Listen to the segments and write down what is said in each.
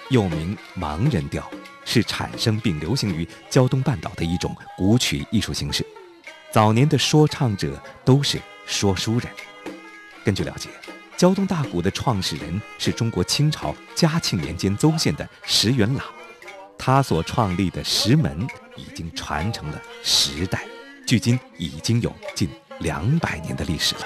又名盲人调，是产生并流行于胶东半岛的一种古曲艺术形式。早年的说唱者都是说书人。根据了解，胶东大鼓的创始人是中国清朝嘉庆年间邹县的石元朗，他所创立的石门已经传承了10代，距今已经有近200年的历史了。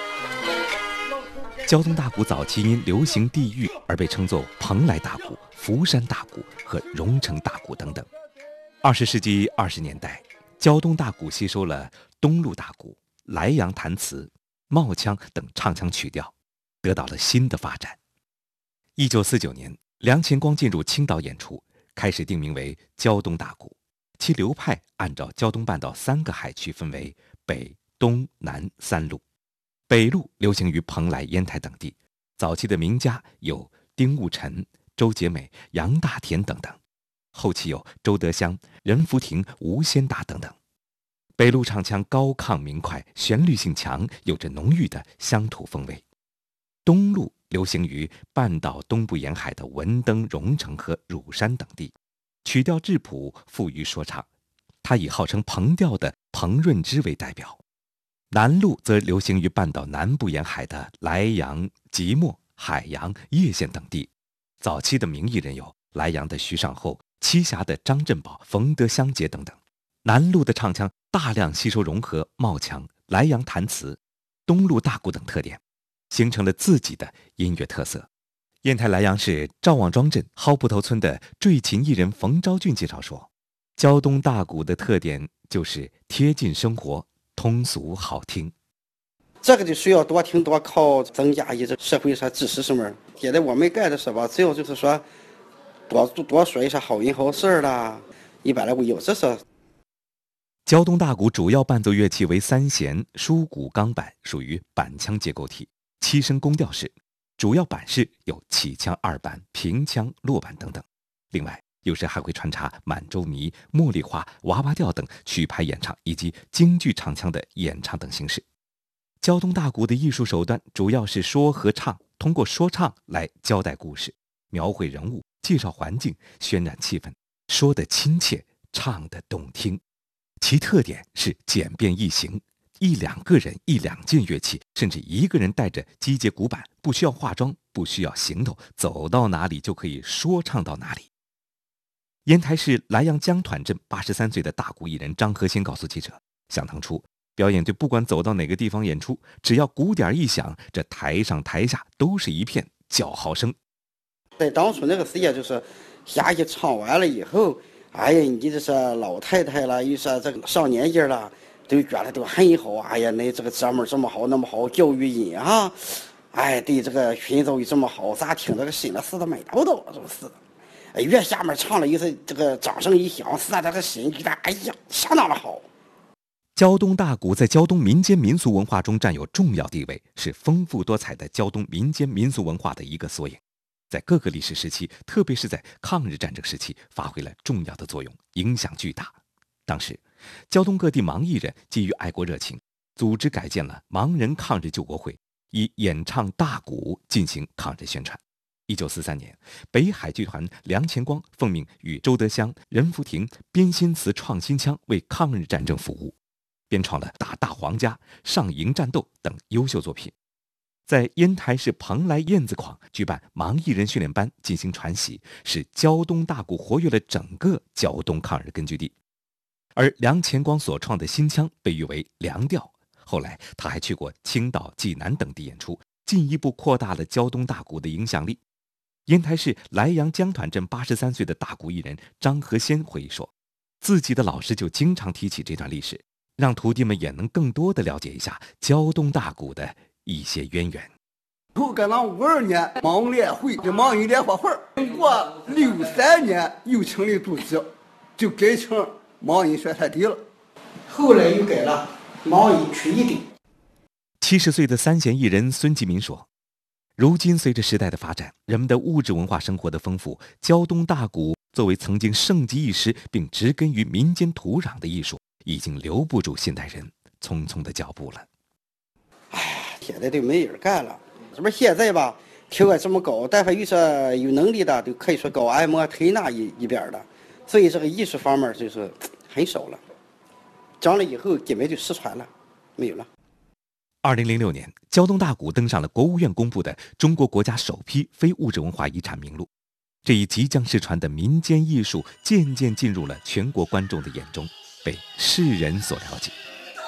胶东大鼓早期因流行地域而被称作蓬莱大鼓、福山大鼓和荣成大鼓等等。20世纪20年代，胶东大鼓吸收了东路大鼓、莱阳弹词、帽腔等唱腔曲调，得到了新的发展。1949年，梁乾光进入青岛演出，开始定名为胶东大鼓，其流派按照胶东半岛3个海区分为北、东、南3路。北路流行于蓬莱、烟台等地，早期的名家有丁务臣、周杰美、杨大田等等，后期有周德湘、任福廷、吴先达等等。北路唱腔高亢明快，旋律性强，有着浓郁的乡土风味。东路流行于半岛东部沿海的文登、荣成和乳山等地，曲调质朴，富于说唱。它以号称彭调的彭润之为代表。南路则流行于半岛南部沿海的莱阳、即墨、海洋、叶县等地。早期的名艺人有莱阳的徐尚厚、栖霞的张振宝、冯德香杰等等。南路的唱腔大量吸收融合帽腔、莱阳弹词、东路大鼓等特点，形成了自己的音乐特色。烟台莱阳市赵望庄镇蒿埔头村的坠琴艺人冯昭俊介绍说，胶东大鼓的特点就是贴近生活，通俗好听。 这个就需要多听多考，增加一些社会上知识什么。现在我没干的是吧，只有就是说多说一些好人好事啦，一般来我有这是。 胶东大鼓主要伴奏乐器为3弦、书鼓、钢板，属于板腔结构体，7声宫调式，主要板式有起腔2板、平腔、落板等等。另外，有时还会穿插满洲迷、茉莉花、娃娃调等曲牌演唱，以及京剧唱腔的演唱等形式。胶东大鼓的艺术手段主要是说和唱，通过说唱来交代故事，描绘人物，介绍环境，渲染气氛，说得亲切，唱得动听。其特点是简便易行，1-2个人1-2件乐器，甚至1个人带着击节鼓板，不需要化妆，不需要行头，走到哪里就可以说唱到哪里。烟台市莱阳江团镇83岁的大鼓艺人张和新告诉记者，想当初表演队不管走到哪个地方演出，只要鼓点一响，这台上台下都是一片叫好声。 在当初那个时间，就是下去唱完了以后，哎呀，你这是老太太了，又是这个上年纪了，都觉得都很好。哎呀，那这个哥们儿这么好，那么好教育音啊，哎，对这个群奏也这么好，咋听这个心里似的美叨叨这个似的。哎，越下面唱了以后，这个掌声一响，是这个心觉得哎呀，相当的好。 胶东大鼓在胶东民间民俗文化中占有重要地位，是丰富多彩的胶东民间民俗文化的一个缩影。在各个历史时期，特别是在抗日战争时期，发挥了重要的作用，影响巨大。当时，胶东各地盲艺人基于爱国热情，组织改建了盲人抗日救国会，以演唱大鼓进行抗日宣传。1943年，北海剧团梁乾光奉命与周德湘、任福廷编新词创新腔，为抗日战争服务，编创了《打大黄家》《上营战斗》等优秀作品。在烟台市蓬莱燕子坊举办盲艺人训练班进行传习，使胶东大鼓活跃了整个胶东抗日根据地。而梁乾光所创的新腔被誉为梁调，后来他还去过青岛、济南等地演出，进一步扩大了胶东大鼓的影响力。烟台市莱阳江团镇83岁的大鼓艺人张和先回忆说，自己的老师就经常提起这段历史，让徒弟们也能更多地了解一下胶东大鼓的一些渊源。 后跟俺52年盲联会的盲人联合会，经过63年又成立组织，就改成盲人宣传队了。 后来又改了盲人曲艺队。 70岁的3弦艺人孙继民说，如今随着时代的发展，人们的物质文化生活的丰富，胶东大鼓作为曾经盛极一时并植根于民间土壤的艺术，已经留不住现代人匆匆的脚步了。 哎，现在都没人干了。这不现在吧， 条件这么高，但凡有说有能力的，都可以说搞按摩推拿一边的，所以这个艺术方面就是很少了。长了以后根本就失传了，没有了。 2006年，胶东大鼓登上了国务院公布的中国国家首批非物质文化遗产名录。这一即将失传的民间艺术渐渐进入了全国观众的眼中，被世人所了解。